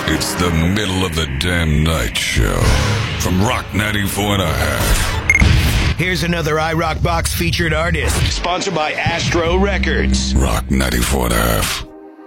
It's the middle of the damn night show from Rock 94.5. Here's another iRock Box featured artist. Sponsored by Astro Records. Rock 94.5.